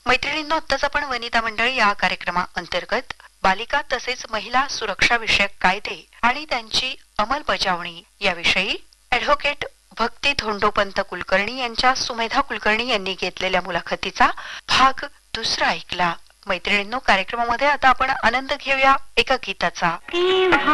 मैत्रिणींनो, आत्ताच आपण वनिता मंडळ या कार्यक्रमाअंतर्गत बालिका तसेच महिला सुरक्षा विषयक कायदे आणि त्यांची अंमलबजावणी याविषयी ॲडव्होकेट भक्ती धोंडोपंत कुलकर्णी यांच्या सुमेधा कुलकर्णी यांनी घेतलेल्या मुलाखतीचा भाग दुसरा ऐकला. मैत्रिणींनो, कार्यक्रमामध्ये आता आपण आनंद घेऊया एका गीताचा.